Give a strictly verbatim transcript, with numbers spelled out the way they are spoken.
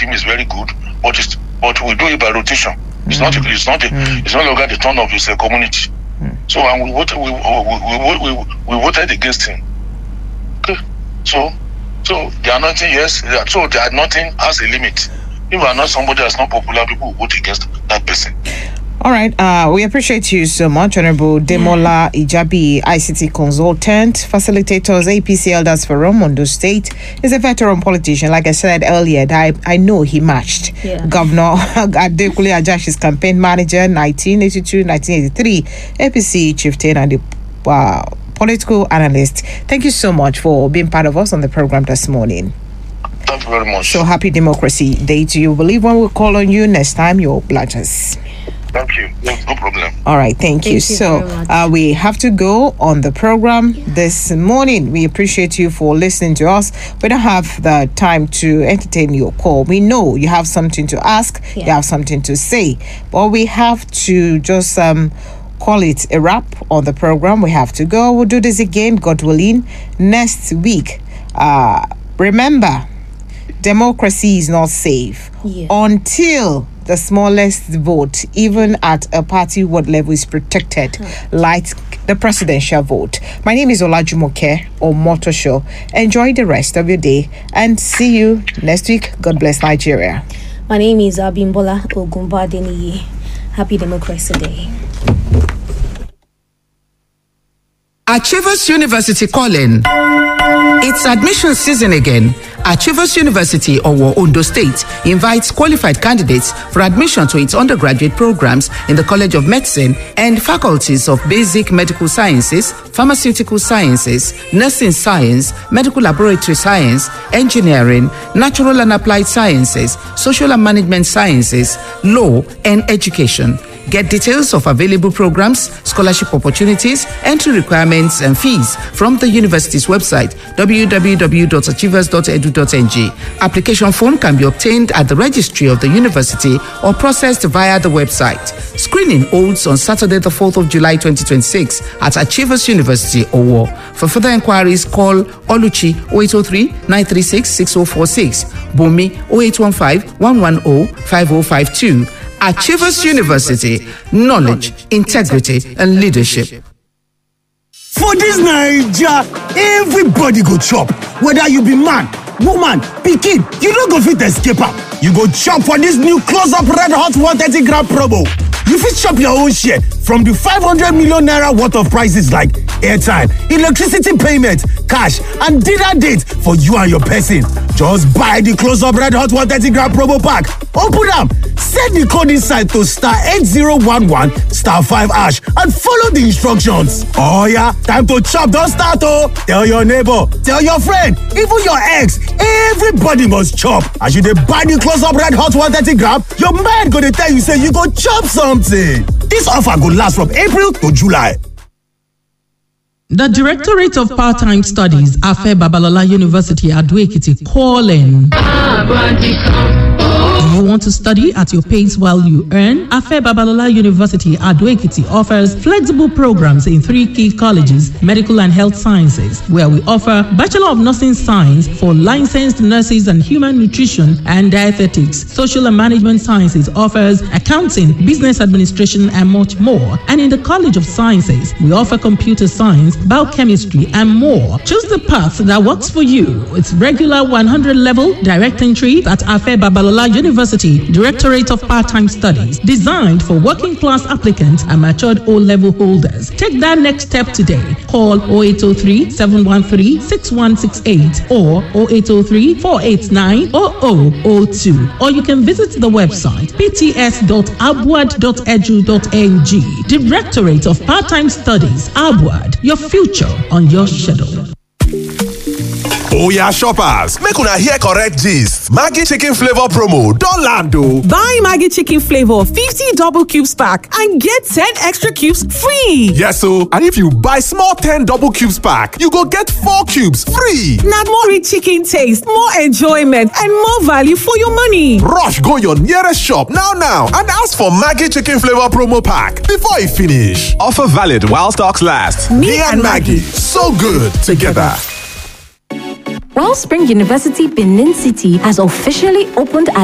him is very good, but it's, but we do it by rotation. It's mm. not it's not a, mm. it's no longer the turn of his uh, community. Mm. So and we voted we we, we, we, we voted against him. Okay. So so the anointing, yes, so the anointing has a limit. If you are not somebody that's not popular, people will vote against that person. All right. Uh, we appreciate you so much, Honorable Demola Ijabi, I C T consultant, facilitators, A P C Elders Forum, Ondo State. He's a veteran politician. Like I said earlier, I, I know he matched yeah. Governor Adekunle Ajashi's campaign manager, nineteen eighty-two to nineteen eighty-three, A P C chieftain, and the uh, political analyst. Thank you so much for being part of us on the program this morning. Thank you very much. So happy Democracy Day to you. Believe when we we'll call on you next time, you'll oblige us. Thank you. No, no problem. All right. Thank, thank you. you. So uh, we have to go on the program yeah. this morning. We appreciate you for listening to us. We don't have the time to entertain your call. We know you have something to ask. Yeah. You have something to say. But we have to just um, call it a wrap on the program. We have to go. We'll do this again, God willing, next week. Uh, remember, democracy is not safe yeah. until the smallest vote, even at a party ward level, is protected, hmm. like the presidential vote. My name is Olajumoke Omotosho. Enjoy the rest of your day and see you next week. God bless Nigeria. My name is Abimbola Ogunbadeniyi. Happy Democracy Day. Achievers University calling. It's admission season again. Achievers University, Owo, Ondo State, invites qualified candidates for admission to its undergraduate programs in the College of Medicine and faculties of Basic Medical Sciences, Pharmaceutical Sciences, Nursing Science, Medical Laboratory Science, Engineering, Natural and Applied Sciences, Social and Management Sciences, Law, and Education. Get details of available programs, scholarship opportunities, entry requirements, and fees from the university's website, w w w dot achievers dot e d u dot n g. Application form can be obtained at the registry of the university or processed via the website. Screening holds on Saturday, the fourth of July, twenty twenty-six at Achievers University, Owo. For further inquiries, call Oluchi oh eight oh three, nine three six, six oh four six, Bumi oh eight one five, one one oh, five oh five two. Achievers University, knowledge, integrity, and leadership. For this Naija, everybody go chop. Whether you be man, woman, pikin, you no go fit escape am. You go chop for this new close-up red hot one thirty gram promo. You fit chop your own share from the five hundred million naira worth of prices like airtime, electricity payment, cash, and dinner date for you and your person. Just buy the close-up red hot one thirty gram promo pack. Open am, send the code inside to star eight zero one one star five hash and follow the instructions. Oh yeah, time to chop, don start oh. Tell your neighbor, tell your friend, even your ex, everybody must chop. As you dey buy the close-up red hot one thirty gram, your mind go dey tell you say you go chop something. This offer go last from April to July. The Directorate of Part-Time Studies, Afe Babalola University, Ado-Ekiti, calling. Do you want to study at your pace while you earn? Afe Babalola University, Ado-Ekiti offers flexible programs in three key colleges, medical and health sciences, where we offer Bachelor of Nursing Science for licensed nurses and human nutrition and dietetics. Social and Management Sciences offers accounting, business administration, and much more. And in the College of Sciences, we offer computer science, biochemistry, and more. Choose the path that works for you. It's regular one hundred level direct entry at Afe Babalola University, Directorate of Part-Time Studies, designed for working class applicants and matured O-level holders. Take that next step today. Call oh eight oh three, seven one three, six one six eight or oh eight oh three, four eight nine, oh oh oh two, or you can visit the website p t s dot abuad dot edu dot n g. Directorate of Part-Time Studies, Abuad, your future on your schedule. Oya shoppers, make una hear correct gist. Maggi chicken flavor promo don land o. Buy Maggi chicken flavor fifty double cubes pack and get ten extra cubes free. Yes o, and if you buy small ten double cubes pack, you go get four cubes free. Na more rich chicken taste, more enjoyment, and more value for your money. Rush go your nearest shop now now and ask for Maggi chicken flavor promo pack before e finish. Offer valid while stocks last. Me, Me and Maggi, so good together. Wellspring University Benin City has officially opened